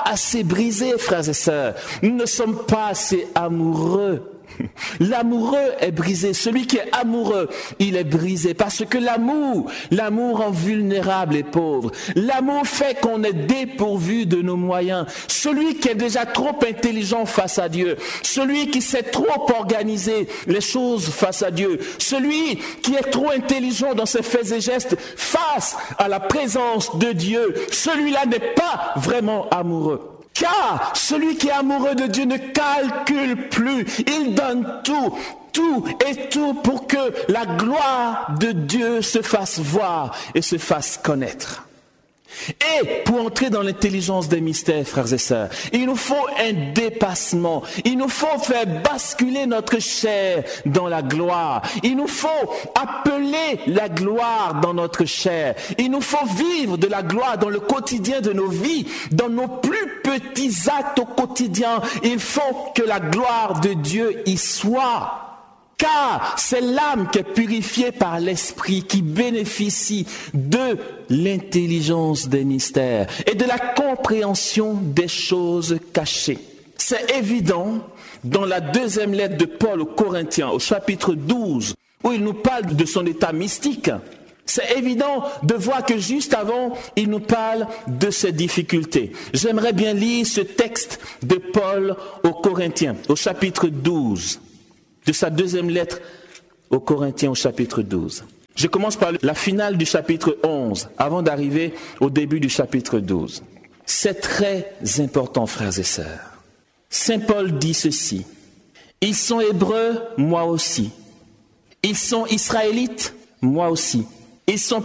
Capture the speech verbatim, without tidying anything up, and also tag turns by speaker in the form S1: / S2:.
S1: assez brisés, frères et sœurs. Nous ne sommes pas assez amoureux. L'amoureux est brisé. Celui qui est amoureux, il est brisé. Parce que l'amour, l'amour rend vulnérable et pauvre. L'amour fait qu'on est dépourvu de nos moyens. Celui qui est déjà trop intelligent face à Dieu, celui qui sait trop organiser les choses face à Dieu, celui qui est trop intelligent dans ses faits et gestes face à la présence de Dieu, celui-là n'est pas vraiment amoureux. Car celui qui est amoureux de Dieu ne calcule plus, il donne tout, tout et tout pour que la gloire de Dieu se fasse voir et se fasse connaître. Et pour entrer dans l'intelligence des mystères, frères et sœurs, il nous faut un dépassement. Il nous faut faire basculer notre chair dans la gloire. Il nous faut appeler la gloire dans notre chair. Il nous faut vivre de la gloire dans le quotidien de nos vies, dans nos plus petits actes au quotidien. Il faut que la gloire de Dieu y soit. Car c'est l'âme qui est purifiée par l'esprit qui bénéficie de l'intelligence des mystères et de la compréhension des choses cachées. C'est évident dans la deuxième lettre de Paul aux Corinthiens, au chapitre douze, où il nous parle de son état mystique. C'est évident de voir que juste avant, il nous parle de ses difficultés. J'aimerais bien lire ce texte de Paul aux Corinthiens, au chapitre douze. De sa deuxième lettre aux Corinthiens au chapitre douze. Je commence par la finale du chapitre onze, avant d'arriver au début du chapitre douze. C'est très important, frères et sœurs. Saint Paul dit ceci. Ils sont hébreux, moi aussi. Ils sont israélites, moi aussi. Ils sont